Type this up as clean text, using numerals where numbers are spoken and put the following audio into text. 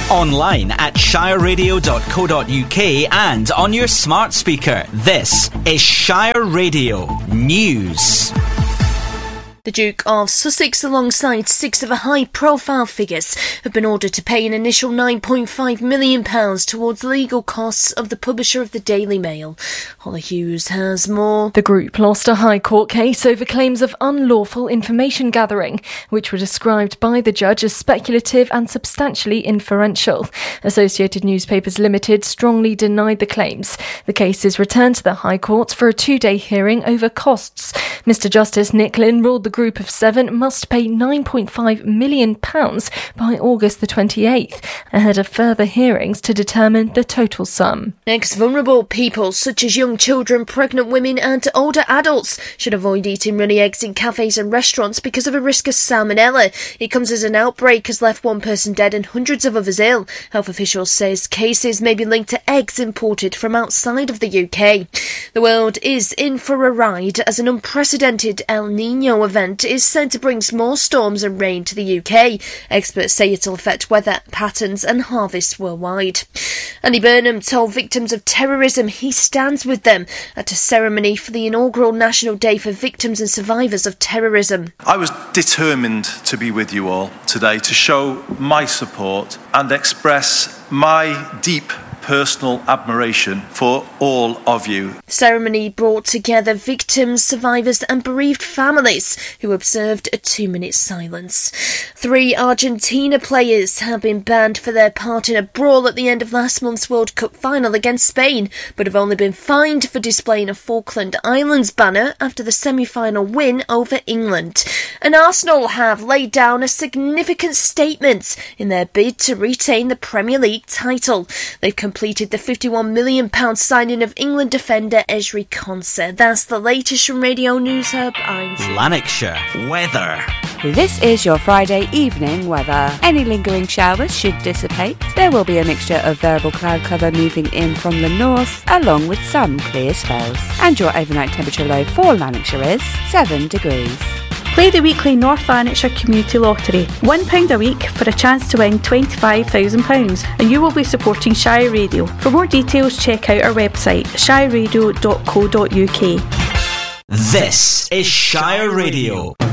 Online at shireradio.co.uk and on your smart speaker. This is Shire Radio News. The Duke of Sussex, alongside 6 other high-profile figures, have been ordered to pay an initial £9.5 million towards legal costs of the publisher of the Daily Mail. Holly Hughes has more. The group lost a High Court case over claims of unlawful information gathering, which were described by the judge as speculative and substantially inferential. Associated Newspapers Limited strongly denied the claims. The case is returned to the High Court for a 2-day hearing over costs. Mr Justice Nick Lynn ruled the group of 7 must pay £9.5 million by August the 28th, ahead of further hearings to determine the total sum. Next, vulnerable people such as young children, pregnant women and older adults should avoid eating runny eggs in cafes and restaurants because of a risk of salmonella. It comes as an outbreak has left 1 person dead and hundreds of others ill. Health officials say cases may be linked to eggs imported from outside of the UK. The world is in for a ride as an unprecedented El Niño event is said to bring more storms and rain to the UK. Experts say it'll affect weather patterns and harvests worldwide. Andy Burnham told victims of terrorism he stands with them at a ceremony for the inaugural National Day for Victims and Survivors of Terrorism. I was determined to be with you all today to show my support and express my deep personal admiration for all of you. The ceremony brought together victims, survivors and bereaved families who observed a 2-minute silence. 3 Argentina players have been banned for their part in a brawl at the end of last month's World Cup final against Spain, but have only been fined for displaying a Falkland Islands banner after the semi-final win over England. And Arsenal have laid down a significant statement in their bid to retain the Premier League title. They've completed the £51 million signing of England defender Ezri Konsa. That's the latest from Radio News Hub. I'm Lanarkshire weather. This is your Friday evening weather. Any lingering showers should dissipate. There will be a mixture of variable cloud cover moving in from the north, along with some clear spells. And your overnight temperature low for Lanarkshire is 7 degrees. Play the weekly North Lanarkshire Community Lottery. £1 a week for a chance to win £25,000, and you will be supporting Shire Radio. For more details, check out our website, shireradio.co.uk. This is Shire Radio.